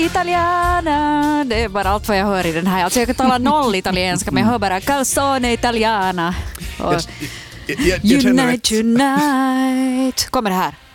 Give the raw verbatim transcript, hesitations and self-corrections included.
Italiana. Det är bara allt vad jag hör i den här. Alltså jag kan tala noll italienska, men jag hör bara calzone italiana. Och Jag, jag, jag känner unite, unite. Kommer det här.